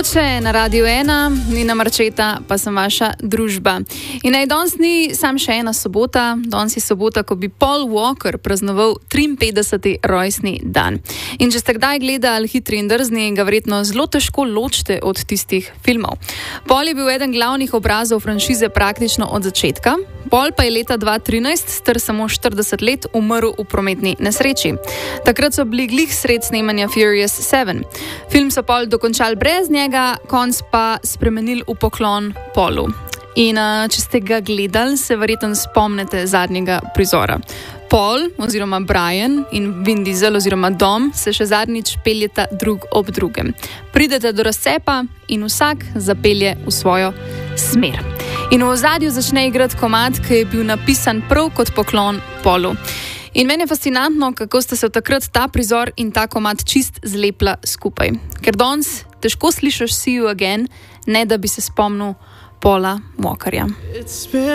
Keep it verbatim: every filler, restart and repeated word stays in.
Mogoče na Radiu ena, Nina Marčeta, pa sem vaša družba. In naj danes ni sam še ena sobota, danes je sobota, ko bi Paul Walker praznoval triinpetdeseti rojstni dan. In če ste kdaj gledali Hitri in drzni, ga verjetno zelo težko ločite od tistih filmov. Paul je bil eden glavnih obrazov franšize praktično od začetka. Paul pa je leta dva tisoč trinajst, star samo štirideset let, umrl v prometni nesreči. Takrat so bili glih sred snemanja Furious sedem. Film so Paul dokončali brez njega, konc pa spremenili v poklon Paulu. In uh, če ste ga gledali, se verjetno spomnite zadnjega prizora. Paul oziroma Brian in Vin Diesel oziroma Dom se še zadnjič peljeta drug ob drugem. Pridete do razcepa in vsak zapelje v svojo smer. In v ozadju začne igrati komad, ki je bil napisan prav kot poklon Paulu. In meni je fascinantno, kako sta se v takrat ta prizor in ta komad čist zlepla skupaj. Ker danes težko slišiš See You Again, ne da bi se spomnil Paula Walkerja.